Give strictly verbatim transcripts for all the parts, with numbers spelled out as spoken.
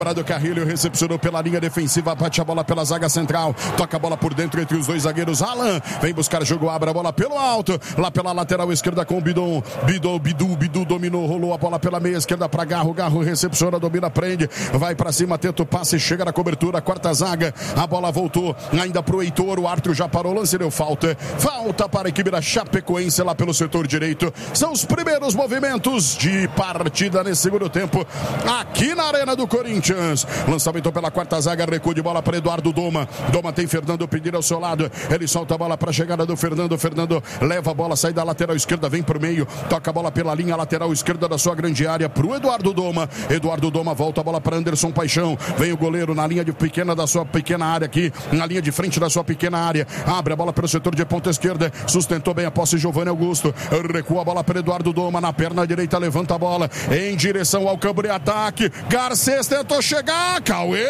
Do Carrilho, recepcionou pela linha defensiva, bate a bola pela zaga central, toca a bola por dentro entre os dois zagueiros. Alan vem buscar jogo, abre a bola pelo alto, lá pela lateral esquerda com o Bidon, Bidon, Bidu, Bidu dominou, rolou a bola pela meia esquerda para Garro, Garro recepciona, domina, prende, vai para cima, tenta o passe, chega na cobertura, quarta zaga, a bola voltou ainda pro Heitor, o árbitro já parou, lance deu falta, falta para a equipe da Chapecoense lá pelo setor direito. São os primeiros movimentos de partida nesse segundo tempo aqui na Arena do Corinthians. Lançamento pela quarta zaga, recuo de bola para Eduardo Doma. Doma tem Fernando Pedreira ao seu lado. Ele solta a bola para a chegada do Fernando. Fernando leva a bola, sai da lateral esquerda, vem para o meio, toca a bola pela linha lateral esquerda da sua grande área para o Eduardo Doma. Eduardo Doma volta a bola para Anderson Paixão. Vem o goleiro na linha de pequena da sua pequena área aqui, na linha de frente da sua pequena área. Abre a bola pelo setor de ponta esquerda. Sustentou bem a posse Giovanni Augusto. Recua a bola para Eduardo Doma na perna direita, levanta a bola em direção ao campo de ataque. Garcês tentou chegar, Cauê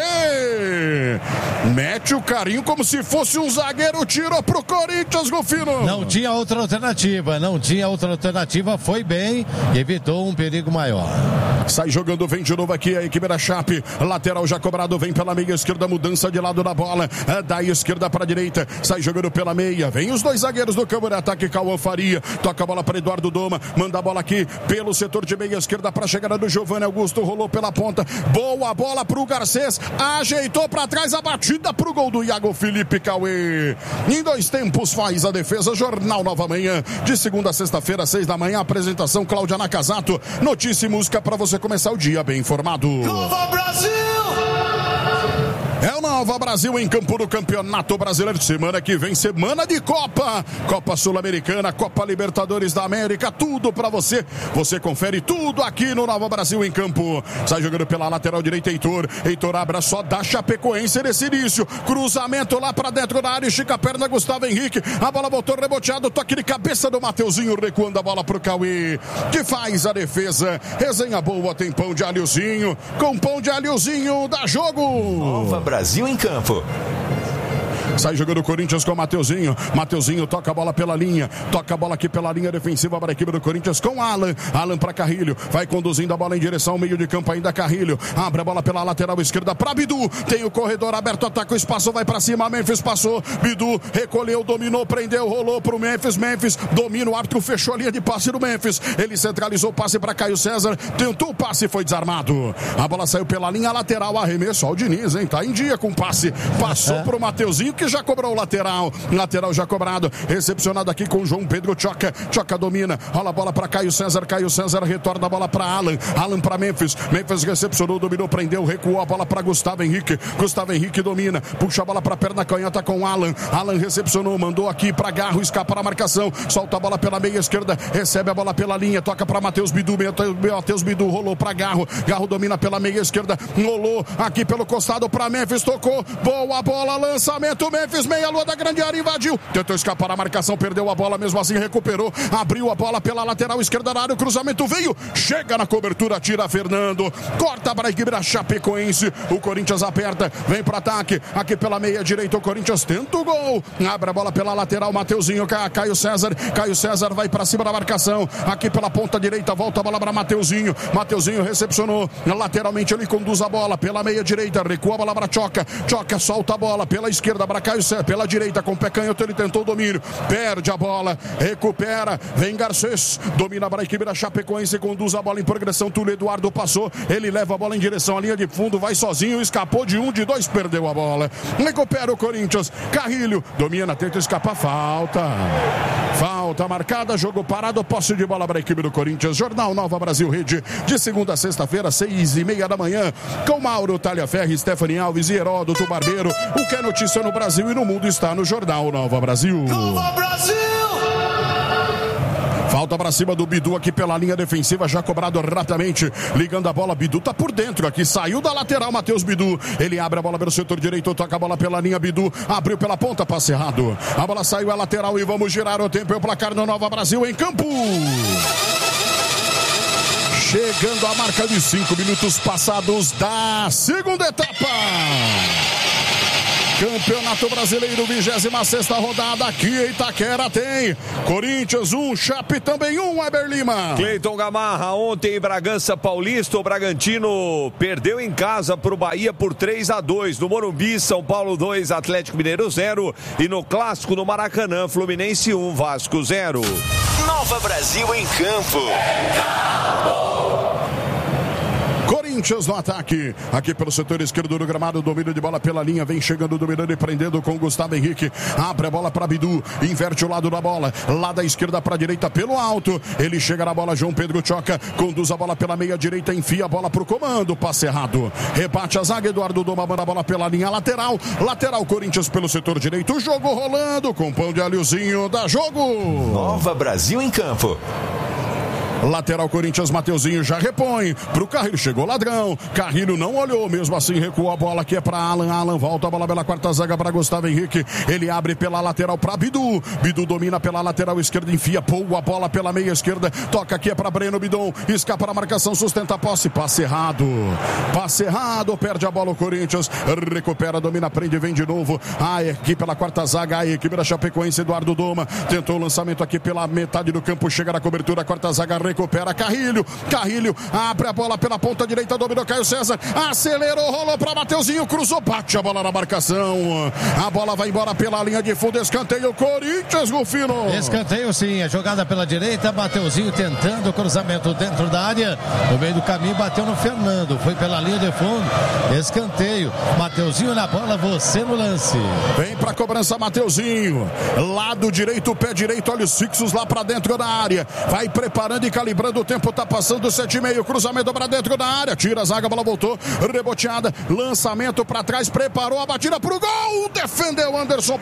mete o carinho como se fosse um zagueiro, tirou pro Corinthians, Golfino. Não tinha outra alternativa, não tinha outra alternativa, foi bem, evitou um perigo maior. Sai jogando, vem de novo aqui a equipe da Chape, lateral já cobrado, vem pela meia esquerda, mudança de lado da bola, da esquerda para a direita, sai jogando pela meia, vem os dois zagueiros do campo de ataque, Cauã Faria, toca a bola para Eduardo Doma, manda a bola aqui pelo setor de meia esquerda para a chegada do Giovanni Augusto, rolou pela ponta, boa bola pro Garcês, ajeitou para trás a batida pro gol do Iago Felipe, Cauê. Em dois tempos faz a defesa. Jornal Nova Manhã, de segunda a sexta-feira, seis da manhã, apresentação Cláudia Nakazato, notícia e música para você começar o dia bem informado. Nova Brasil! É o Nova Brasil em campo do Campeonato Brasileiro. Semana que vem, semana de Copa. Copa Sul-Americana, Copa Libertadores da América, tudo pra você. Você confere tudo aqui no Nova Brasil em campo. Sai jogando pela lateral direita, Heitor. Heitor abre só da Chapecoense nesse início. Cruzamento lá pra dentro da área, estica a perna, Gustavo Henrique. A bola voltou reboteado, toque de cabeça do Mateuzinho, recuando a bola pro Cauê, que faz a defesa. Resenha boa, tem pão de alhozinho. Com pão de alhozinho, dá jogo. Nova Brasil em campo. Sai jogando o Corinthians com o Mateuzinho. Mateuzinho toca a bola pela linha. Toca a bola aqui pela linha defensiva para a equipe do Corinthians com Alan. Alan para Carrilho. Vai conduzindo a bola em direção ao meio de campo ainda. Carrilho. Abre a bola pela lateral esquerda para Bidu. Tem o corredor aberto. Ataca o espaço. Vai para cima. Memphis passou. Bidu recolheu, dominou, prendeu, rolou para o Memphis. Memphis domina. O árbitro fechou a linha de passe do Memphis. Ele centralizou o passe para Caio César. Tentou o passe, foi desarmado. A bola saiu pela linha lateral. Arremesso ao Diniz, hein? Tá em dia com o passe. Passou para o Mateuzinho, que já cobrou o lateral, lateral já cobrado, recepcionado aqui com o João Pedro Choca, Choca domina, rola a bola para Caio César, Caio César retorna a bola para Alan, Alan para Memphis, Memphis recepcionou, dominou, prendeu, recuou a bola para Gustavo Henrique, Gustavo Henrique domina, puxa a bola para a perna canhota com Alan, Alan recepcionou, mandou aqui para Garro, escapa a marcação, solta a bola pela meia esquerda, recebe a bola pela linha, toca para Matheus Bidu, Matheus Bidu rolou para Garro, Garro domina pela meia esquerda, rolou aqui pelo costado para Memphis, tocou, boa bola, lançamento, Memphis, meia lua da grande área, invadiu, tentou escapar a marcação, perdeu a bola, mesmo assim recuperou, abriu a bola pela lateral esquerda da área, o cruzamento veio, chega na cobertura, tira Fernando, corta para a equipe da Chapecoense, o Corinthians aperta, vem para ataque, aqui pela meia direita, o Corinthians tenta o gol, abre a bola pela lateral, Mateuzinho, Caio César, Caio César vai para cima da marcação, aqui pela ponta direita, volta a bola para Mateuzinho, Mateuzinho recepcionou, lateralmente ele conduz a bola, pela meia direita, recua a bola para Choca, Choca solta a bola, pela esquerda para Caio César, pela direita com o pé canhoto, ele tentou o domínio, perde a bola, recupera, vem Garcês, domina para a equipe da Chapecoense, conduz a bola em progressão, Túlio Eduardo passou, ele leva a bola em direção à linha de fundo, vai sozinho, escapou de um, de dois, perdeu a bola, recupera o Corinthians, Carrilho, domina, tenta escapar, falta, falta marcada, jogo parado, posse de bola para a equipe do Corinthians, Jornal Nova Brasil Rede, de segunda a sexta-feira, seis e meia da manhã, com Mauro Talhaferri, Stephanie Alves e Heródoto Barbeiro, o que é notícia no Brasil e no mundo está no Jornal Nova Brasil. Nova Brasil! Falta para cima do Bidu aqui pela linha defensiva, já cobrado rapidamente, ligando a bola, Bidu tá por dentro aqui, saiu da lateral, Matheus Bidu, ele abre a bola pelo setor direito, toca a bola pela linha, Bidu, abriu pela ponta, passe errado, a bola saiu a lateral e vamos girar o tempo e o placar no Nova Brasil em campo. Chegando a marca de cinco minutos passados da segunda etapa. Campeonato Brasileiro, vigésima sexta rodada, aqui em Itaquera tem Corinthians um, Chape também um, Weber Lima. Cleiton Gamarra, ontem em Bragança Paulista, o Bragantino perdeu em casa para o Bahia por três a dois. No Morumbi, São Paulo dois, Atlético Mineiro zero. E no Clássico, no Maracanã, Fluminense um, Vasco zero. Nova Brasil em campo. Corinthians no ataque, aqui pelo setor esquerdo do gramado, domínio de bola pela linha, vem chegando, dominando e prendendo com Gustavo Henrique, abre a bola para Bidu, inverte o lado da bola, lá da esquerda para a direita pelo alto, ele chega na bola, João Pedro Choca, conduz a bola pela meia direita, enfia a bola para o comando, passe errado, rebate a zaga, Eduardo Doma manda a bola pela linha lateral, lateral Corinthians pelo setor direito, jogo rolando, com pão de alhozinho, dá jogo. Nova Brasil em campo. Lateral Corinthians, Mateuzinho já repõe pro Carrilho, chegou Ladrão, Carrilho não olhou, mesmo assim recuou a bola, que é para Alan, Alan volta a bola pela quarta zaga para Gustavo Henrique, ele abre pela lateral para Bidu, Bidu domina pela lateral esquerda, enfia, boa bola pela meia esquerda, toca aqui é para Breno Bidon, escapa na marcação, sustenta a posse, passe errado, passe errado, perde a bola o Corinthians, recupera, domina, prende, vem de novo, a equipe pela quarta zaga, a equipe da Chapecoense, Eduardo Doma, tentou o lançamento aqui pela metade do campo, chega na cobertura, a quarta zaga, recupera Carrilho, Carrilho abre a bola pela ponta direita, dominou Caio César, acelerou, rolou para Mateuzinho, cruzou, bate a bola na marcação, a bola vai embora pela linha de fundo, escanteio Corinthians, Rufino. Escanteio sim, a jogada pela direita, Mateuzinho tentando o cruzamento dentro da área, no meio do caminho bateu no Fernando, foi pela linha de fundo, escanteio, Mateuzinho na bola, você no lance. Vem pra cobrança Mateuzinho, lado direito, pé direito, olhos fixos lá pra dentro da área, vai preparando e calibrando, o tempo tá passando, sete e meio, cruzamento pra dentro da área, tira a zaga, a bola voltou, reboteada, lançamento pra trás, preparou a batida pro gol, defendeu Anderson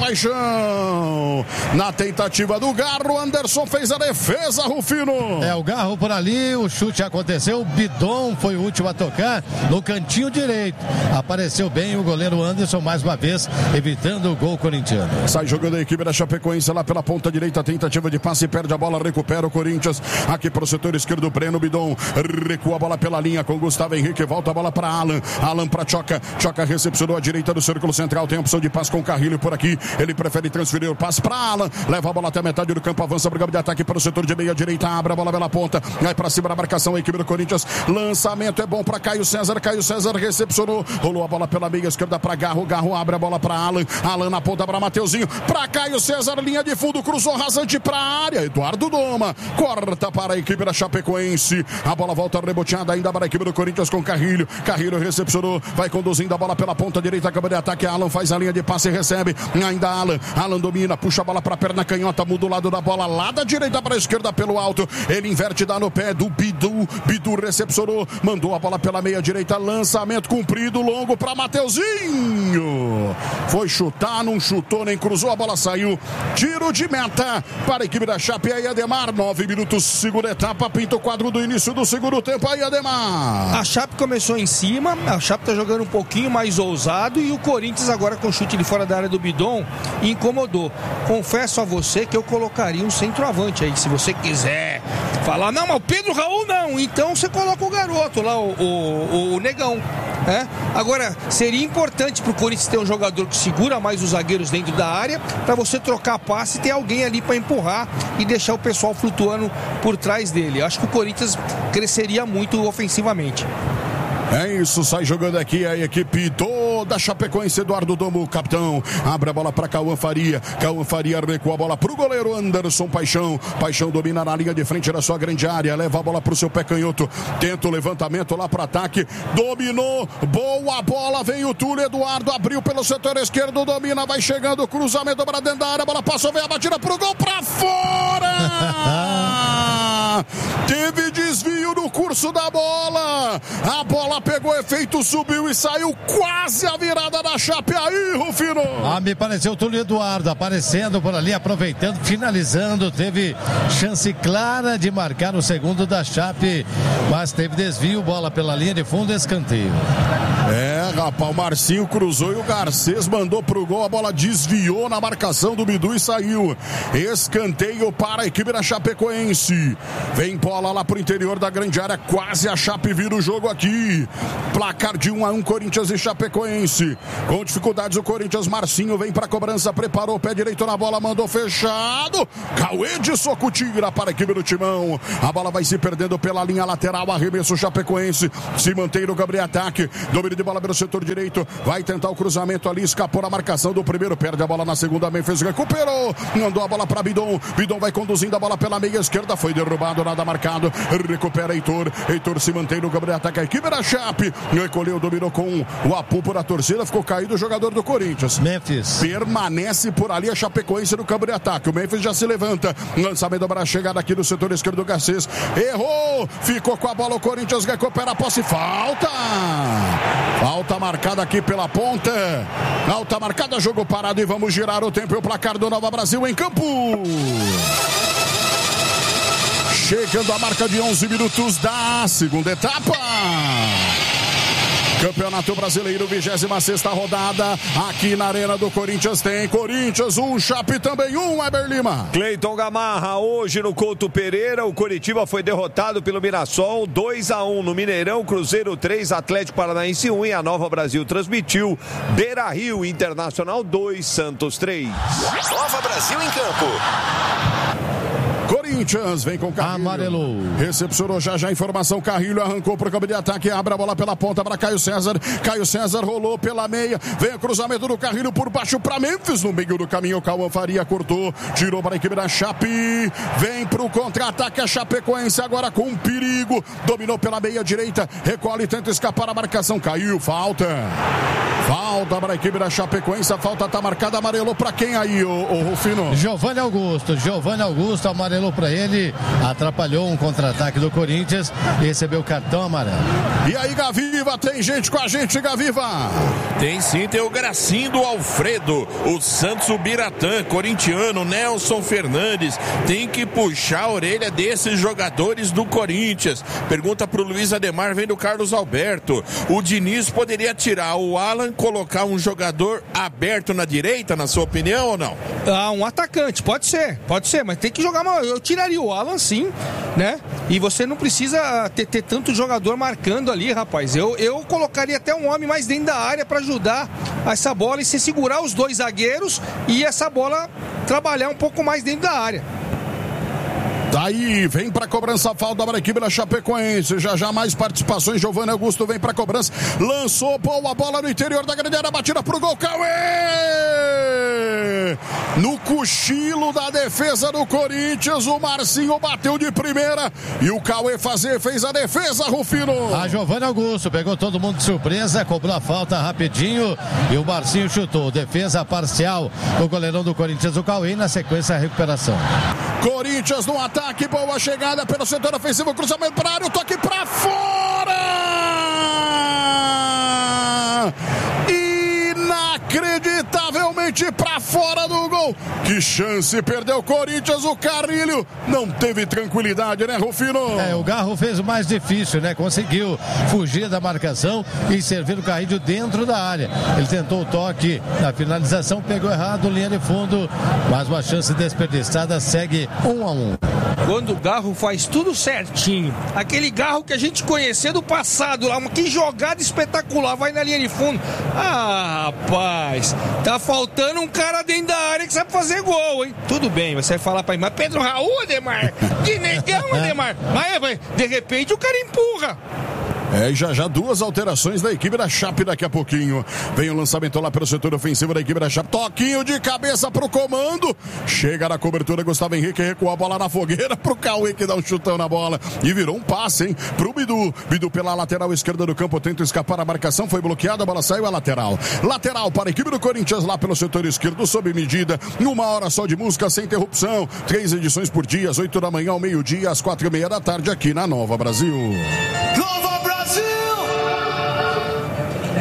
Paixão, na tentativa do Garro, Anderson fez a defesa, Rufino. É, o Garro por ali, o chute aconteceu, o Bidon foi o último a tocar no cantinho direito, apareceu bem o goleiro Anderson mais uma vez, evitando o gol corintiano. Sai jogando a equipe da Chapecoense lá pela ponta direita, tentativa de passe, perde a bola, recupera o Corinthians, aqui pro setor esquerdo, Breno Bidon, recua a bola pela linha com Gustavo Henrique, volta a bola para Alan, Alan para Choca, Choca recepcionou a direita do círculo central, tem a opção de passe com Carrilho por aqui, ele prefere transferir o passe para Alan, leva a bola até a metade do campo, avança para o campo de ataque para o setor de meia direita, abre a bola pela ponta, vai para cima da marcação, a equipe do Corinthians, lançamento é bom para Caio César, Caio César recepcionou, rolou a bola pela meia esquerda para Garro, Garro abre a bola para Alan, Alan na ponta para Mateuzinho, para Caio César, linha de fundo, cruzou rasante para a área, Eduardo Doma, corta para a equipe da Chapecoense, a bola volta reboteada ainda para a equipe do Corinthians com Carrilho, Carrilho recepcionou, vai conduzindo a bola pela ponta direita, câmara de ataque, Alan faz a linha de passe e recebe, ainda Alan, Alan domina, puxa a bola para a perna canhota, muda o lado da bola, lá da direita para a esquerda pelo alto, ele inverte, dá no pé do Bidu, Bidu recepcionou, mandou a bola pela meia direita, lançamento comprido, longo para Mateuzinho, foi chutar, não chutou, nem cruzou, a bola saiu, tiro de meta para a equipe da Chape, aí Ademar, nove minutos, segunda etapa, pinta o quadro do início do segundo tempo, aí Ademar. A Chape começou em cima, a Chape tá jogando um pouquinho mais ousado e o Corinthians agora com chute de fora da área do Bidon incomodou. Confesso a você que eu colocaria um centroavante aí, se você quiser falar, não, mas o Pedro Raul não, então você coloca o garoto lá, o, o, o Negão. É? Agora, seria importante pro Corinthians ter um jogador que segura mais os zagueiros dentro da área, para você trocar passe e ter alguém ali para empurrar e deixar o pessoal flutuando por trás dele. Acho que o Corinthians cresceria muito ofensivamente. É isso, sai jogando aqui a equipe toda Chapecoense, Eduardo Domo, capitão, abre a bola para Cauã Faria, Cauã Faria recua a bola para o goleiro Anderson Paixão, Paixão domina na linha de frente da sua grande área, leva a bola para o seu pé canhoto, tenta o levantamento lá para ataque, dominou, boa bola, vem o Túlio, Eduardo abriu pelo setor esquerdo, domina, vai chegando, cruzamento para dentro da área, a bola passou, vem a batida pro gol, para fora! Teve desvio no curso da bola, a bola pegou efeito, subiu e saiu, quase a virada da Chape aí, Rufino. Ah, me pareceu o Túlio Eduardo aparecendo por ali, aproveitando, finalizando, teve chance clara de marcar o segundo da Chape, mas teve desvio, bola pela linha de fundo, escanteio. É, rapaz, o Marcinho cruzou e o Garcês mandou pro gol, a bola desviou na marcação do Bidu e saiu. Escanteio para a equipe da Chapecoense. Vem bola lá pro interior da grande área, quase a Chape vira o jogo aqui. Placar de um a um, Corinthians e Chapecoense. Com dificuldades o Corinthians, Marcinho vem pra cobrança, preparou o pé direito na bola, mandou fechado. Cauê de soco tira para a equipe do Timão. A bola vai se perdendo pela linha lateral, arremesso Chapecoense, se mantém no Gabriel ataque, domínio de bola pelo setor direito, vai tentar o cruzamento ali, escapou a marcação do primeiro, perde a bola na segunda, Memphis recuperou, mandou a bola para Bidon, Bidon vai conduzindo a bola pela meia esquerda, foi derrubado, nada marcado, recupera Heitor, Heitor se mantém no Gabriel ataque, a equipe da Chape, recolheu, dominou com o apu por a torcida, ficou caído o jogador do Corinthians. Memphis. Permanece por ali a Chapecoense no campo de ataque, o Memphis já se levanta, lançamento para a chegada aqui do setor esquerdo do Garcês, errou, ficou com a bola, o Corinthians recupera a posse, falta, falta marcada aqui pela ponta, falta marcada, jogo parado e vamos girar o tempo e o placar do Nova Brasil em campo. Chegando a marca de onze minutos da segunda etapa. Campeonato Brasileiro, vigésima sexta rodada, aqui na Arena do Corinthians tem Corinthians um, Chape também um, Weber Lima. Cleiton Gamarra, hoje no Couto Pereira, o Coritiba foi derrotado pelo Mirassol, dois a um no Mineirão, Cruzeiro três, Atlético Paranaense um e a Nova Brasil transmitiu Beira Rio Internacional dois, Santos três. Nova Brasil em campo. Corinthians vem com Carrilho. Amarelou. Recepcionou já já a informação. Carrilho arrancou para o campo de ataque. Abre a bola pela ponta para Caio César. Caio César rolou pela meia. Vem o cruzamento do Carrilho por baixo para Memphis. No meio do caminho, o Cauã Faria cortou. Tirou para a equipe da Chape. Vem para o contra-ataque a Chapecoense agora com perigo. Dominou pela meia direita. Recolhe e tenta escapar a marcação. Caiu. Falta. Falta para a equipe da Chapecoense. A falta está marcada. Amarelou para quem aí, o, o Rufino? Giovanni Augusto. Giovanni Augusto amarelou para ele, atrapalhou um contra-ataque do Corinthians e recebeu o cartão amarelo. E aí, Gaviva, tem gente com a gente, Gaviva? Tem sim, tem o Gracinho do Alfredo, o Santos Ubiratã, corintiano, Nelson Fernandes, tem que puxar a orelha desses jogadores do Corinthians. Pergunta pro Luiz Ademar, vem do Carlos Alberto. O Diniz poderia tirar o Alan, colocar um jogador aberto na direita, na sua opinião, ou não? Ah, um atacante, pode ser, pode ser, mas tem que jogar mal. Eu tiraria o Alan sim, né? E você não precisa ter, ter tanto jogador marcando ali, rapaz. Eu, eu colocaria até um homem mais dentro da área para ajudar essa bola e se segurar os dois zagueiros e essa bola trabalhar um pouco mais dentro da área. Daí, vem pra cobrança, falta para a equipe da Chapecoense. Já já mais participações. Giovanni Augusto vem pra cobrança. Lançou boa bola no interior da grande área. Batida pro gol. Cauê! No cochilo da defesa do Corinthians. O Marcinho bateu de primeira. E o Cauê fazer, fez a defesa, Rufino. A Giovanni Augusto pegou todo mundo de surpresa. Cobrou a falta rapidinho. E o Marcinho chutou. Defesa parcial do goleirão do Corinthians, o Cauê. Na sequência, a recuperação. Corinthians no ataque, boa chegada pelo setor ofensivo, cruzamento para a área, o toque para fora! Inacreditavelmente para fora do gol. Que chance, perdeu o Corinthians, o Carrilho não teve tranquilidade, né, Rufino? É, o Garro fez o mais difícil, né? Conseguiu fugir da marcação e servir o Carrilho dentro da área. Ele tentou o toque na finalização, pegou errado, linha de fundo, mas uma chance desperdiçada, segue um a um. Quando o Garro faz tudo certinho, aquele Garro que a gente conhecia do passado lá, que jogada espetacular, vai na linha de fundo. Ah, rapaz, tá faltando um cara dentro da área que sabe fazer gol, hein? Tudo bem, você vai falar pra mim, mas Pedro Raul, Ademar, que negão, Ademar, mas de repente o cara empurra. É, e já já duas alterações da equipe da Chape daqui a pouquinho. Vem o lançamento lá pelo setor ofensivo da equipe da Chape. Toquinho de cabeça pro comando. Chega na cobertura, Gustavo Henrique recuou a bola na fogueira pro Cauê, que dá um chutão na bola. E virou um passe, hein, pro Bidu. Bidu pela lateral esquerda do campo, tenta escapar a marcação, foi bloqueada, a bola saiu a lateral. Lateral para a equipe do Corinthians lá pelo setor esquerdo, sob medida. Uma hora só de música, sem interrupção. Três edições por dia, às oito da manhã ao meio-dia, às quatro e meia da tarde, aqui na Nova Brasil. Nova Brasil!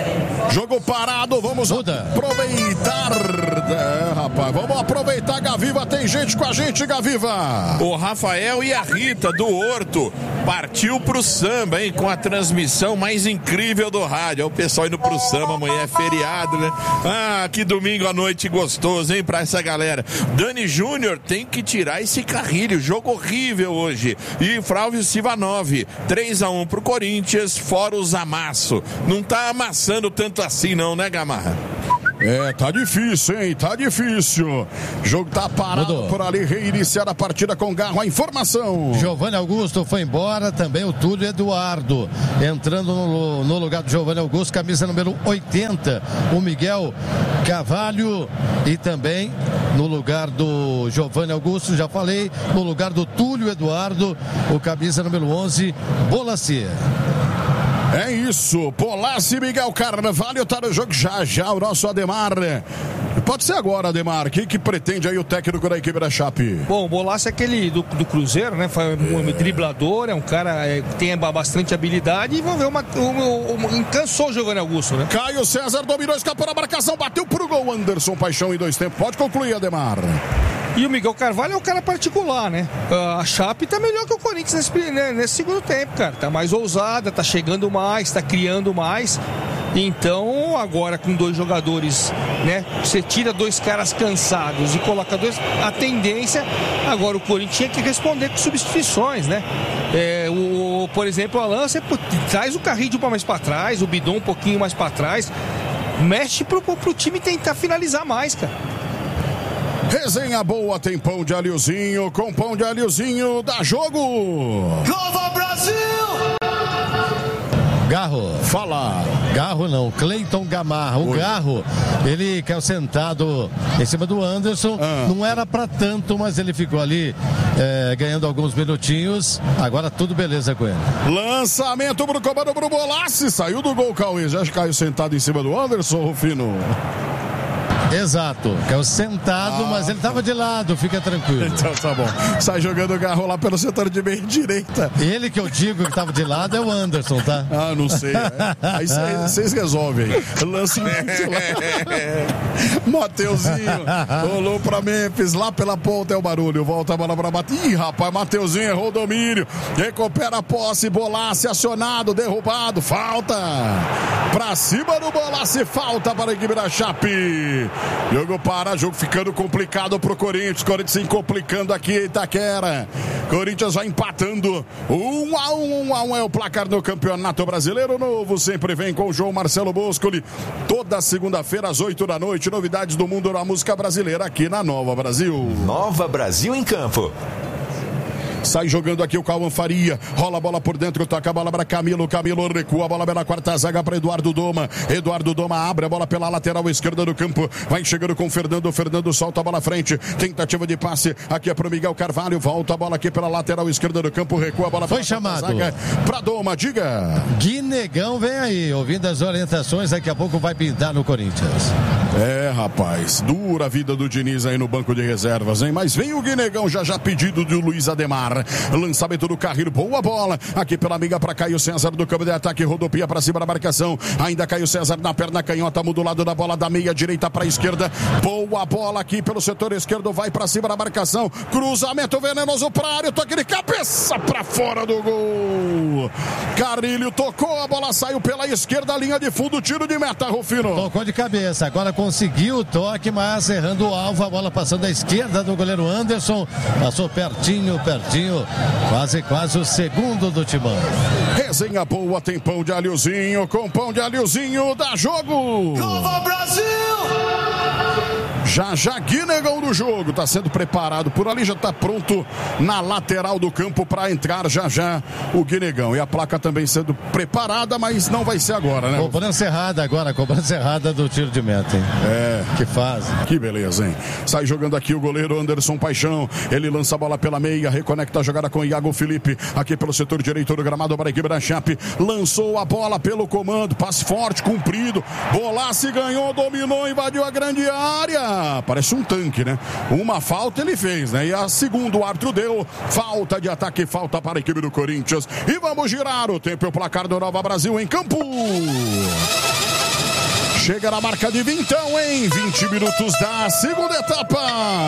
Jogo parado, vamos Muda. aproveitar. É, rapaz, vamos aproveitar, Gaviva. Tem gente com a gente, Gaviva. O Rafael e a Rita do Horto partiu pro samba, hein? Com a transmissão mais incrível do rádio. O pessoal indo pro samba, amanhã é feriado, né? Ah, que domingo à noite gostoso, hein? Pra essa galera. Dani Júnior tem que tirar esse carrilho. Jogo horrível hoje. E Flávio Sivanov, três a um pro Corinthians, fora os amasso. Não tá amassando tanto assim não, né, Gamarra? É, tá difícil, hein? Tá difícil. O jogo tá parado Mudou. por ali. Reiniciar a partida com Garro. A informação. Giovanni Augusto foi embora, também o Túlio Eduardo. Entrando no, no lugar do Giovanni Augusto, camisa número oitenta, o Miguel Carvalho. E também no lugar do Giovanni Augusto, já falei, no lugar do Túlio Eduardo, o camisa número onze, Bolacier. É isso, Polassi e Miguel Carvalho tá no jogo já já, o nosso Ademar. Pode ser agora, Ademar. O que, que pretende aí o técnico da equipe da Chape? Bom, o Bolassi é aquele do, do Cruzeiro, né? Foi um é. driblador, é um cara é, que tem bastante habilidade e vamos ver uma, uma, uma, cansou o Giovanni Augusto, né? Caio César dominou, escapou na marcação, bateu pro gol. Anderson Paixão em dois tempos. Pode concluir, Ademar. E o Miguel Carvalho é um cara particular, né? A Chape tá melhor que o Corinthians nesse, né, nesse segundo tempo, cara. Tá mais ousada, tá chegando mais, tá criando mais. Então, agora com dois jogadores, né? Você tira dois caras cansados e coloca dois. A tendência, agora o Corinthians tinha que responder com substituições, né? É, o, por exemplo, o Alan, você traz o Carrilho para mais para trás, o Bidon um pouquinho mais para trás. Mexe pro, pro time tentar finalizar mais, cara. Resenha boa, tem pão de alhozinho, com pão de alhozinho, dá jogo! Nova Brasil! Garro. Fala. Garro não, Cleiton Gamarra. O Oi. Garro, ele caiu sentado em cima do Anderson. Ah. Não era pra tanto, mas ele ficou ali é, ganhando alguns minutinhos. Agora tudo beleza com ele. Lançamento pro comando pro Bolassi. Saiu do gol, Cauê. Já caiu sentado em cima do Anderson, Rufino. Exato, caiu sentado, ah, mas ele estava de lado, fica tranquilo. Então tá bom. Sai jogando o Garro lá pelo setor de meia direita. Ele que eu digo que estava de lado é o Anderson, tá? Ah, não sei. É. Aí vocês resolvem. Lançamento lá. Mateuzinho rolou pra Memphis, lá pela ponta é o barulho. Volta a bola pra bater. Ih, rapaz, Mateuzinho errou o domínio. Recupera a posse, Bolassi acionado, derrubado. Falta. Pra cima do Bolassi, falta para a equipe da Chape. Jogo para, jogo ficando complicado pro Corinthians. Corinthians se complicando aqui em Itaquera. Corinthians vai empatando. Um a um, um a um é o placar do Campeonato Brasileiro Novo. Sempre vem com o João Marcelo Boscoli. Toda segunda-feira às oito da noite. Novidades do mundo da música brasileira aqui na Nova Brasil. Nova Brasil em campo. Sai jogando aqui o Cauã Faria. Rola a bola por dentro, toca a bola para Camilo. Camilo recua a bola pela quarta zaga para Eduardo Doma. Eduardo Doma abre a bola pela lateral esquerda do campo. Vai chegando com o Fernando. Fernando solta a bola à frente. Tentativa de passe. Aqui é para o Miguel Carvalho. Volta a bola aqui pela lateral esquerda do campo. Recua a bola Foi chamado para Doma. Diga. Guinegão vem aí. Ouvindo as orientações, daqui a pouco vai pintar no Corinthians. É, rapaz. Dura a vida do Diniz aí no banco de reservas, hein? Mas vem o Guinegão já já pedido do Luiz Ademar. Lançamento do Carrilho, boa bola. Aqui pela amiga para Caio César do campo de ataque, rodopia para cima da marcação. Ainda Caio César na perna canhota, muda o lado da bola da meia direita para a esquerda. Boa bola aqui pelo setor esquerdo, vai para cima da marcação. Cruzamento venenoso para a área, toque de cabeça para fora do gol. Carrilho tocou, a bola saiu pela esquerda, linha de fundo, tiro de meta, Rufino. Tocou de cabeça, agora conseguiu o toque, mas errando o alvo, a bola passando da esquerda do goleiro Anderson. Passou pertinho, pertinho. Quase, quase o segundo do Timão. Resenha boa, tem pão de alhozinho. Com pão de alhozinho, dá jogo. Nova Brasil! Já já Guinegão no jogo, tá sendo preparado por ali, já tá pronto na lateral do campo para entrar já já o Guinegão. E a placa também sendo preparada, mas não vai ser agora, né? Cobrança errada agora, cobrança errada do tiro de meta, hein? É. Que fase. Que beleza, hein? Sai jogando aqui o goleiro Anderson Paixão. Ele lança a bola pela meia, reconecta a jogada com o Iago Felipe. Aqui pelo setor direito do gramado para a equipe da Chape. Lançou a bola pelo comando, passe forte, comprido. Bolassi ganhou, dominou, invadiu a grande área. Parece um tanque, né? Uma falta ele fez, né? E a segunda o árbitro deu. Falta de ataque, falta para a equipe do Corinthians. E vamos girar o tempo e o placar do Nova Brasil em campo. Chega na marca de vintão, hein? vinte minutos da segunda etapa.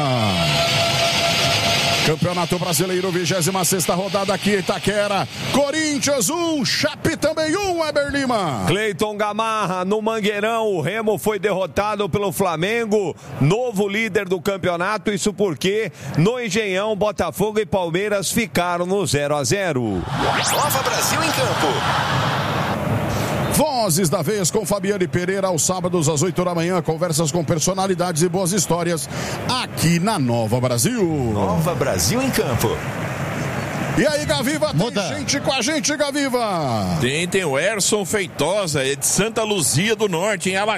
Campeonato Brasileiro, vigésima sexta rodada aqui, Itaquera. Corinthians um, Chape também um, Weber Lima. Cleiton Gamarra no Mangueirão, o Remo foi derrotado pelo Flamengo, novo líder do campeonato, isso porque no Engenhão, Botafogo e Palmeiras ficaram no zero a zero. Nova Brasil em campo. Vozes da Vez com Fabiane Pereira aos sábados às oito da manhã, conversas com personalidades e boas histórias aqui na Nova Brasil. Nova Brasil em campo. E aí, Gaviva, Muda. tem gente com a gente, Gaviva? Tem, tem o Erson Feitosa, é de Santa Luzia do Norte, em Alagoas.